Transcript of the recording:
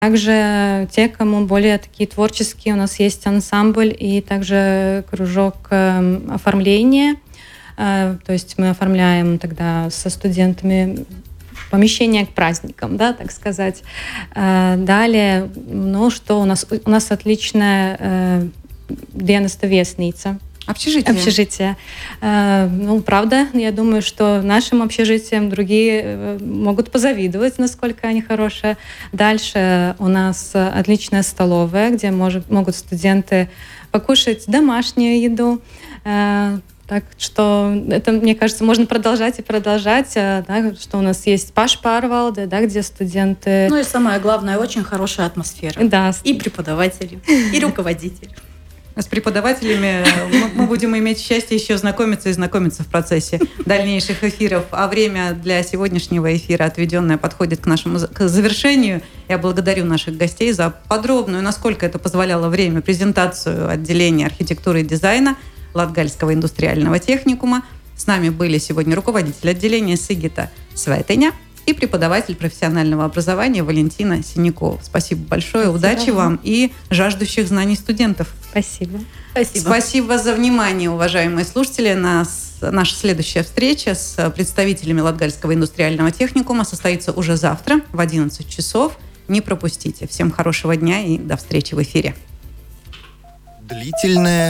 Также те, кому более такие творческие, у нас есть ансамбль и также кружок оформления. То есть мы оформляем тогда со студентами помещение к праздникам, да, так сказать. Далее, что у нас? У нас отличная dienesta-viesnīca. Общежитие. Правда, я думаю, что нашим общежитиям другие могут позавидовать, насколько они хорошие. Дальше у нас отличная столовая, где могут студенты покушать домашнюю еду. Так что это, мне кажется, можно продолжать и продолжать, да, что у нас есть пашпārvalde, да, где студенты... И самое главное, очень хорошая атмосфера. Да. И преподаватели, и руководители. С преподавателями мы будем иметь счастье еще знакомиться в процессе дальнейших эфиров. А время для сегодняшнего эфира, отведенное, подходит к завершению. Я благодарю наших гостей за подробную, насколько это позволяло время, презентацию отделения архитектуры и дизайна Латгальского индустриального техникума. С нами были сегодня руководитель отделения Сигита Светеня и преподаватель профессионального образования Валентина Синякова. Спасибо большое, удачи вам и жаждущих знаний студентов. Спасибо. Спасибо за внимание, уважаемые слушатели. Наша следующая встреча с представителями Латгальского индустриального техникума состоится уже завтра в 11 часов. Не пропустите. Всем хорошего дня и до встречи в эфире. Длительная